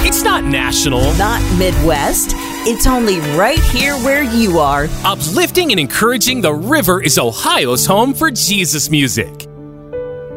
It's not national. Not Midwest. It's only right here where you are. Uplifting and encouraging, the river is Ohio's home for Jesus music.